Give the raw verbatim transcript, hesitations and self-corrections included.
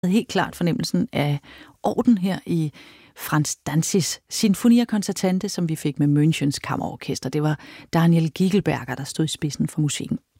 helt klart fornemmelsen af orden her i Franz Danzis Sinfonia Concertante, som vi fik med Münchens Kammerorkester. Det var Daniel Gigelberger, der stod i spidsen for musikken.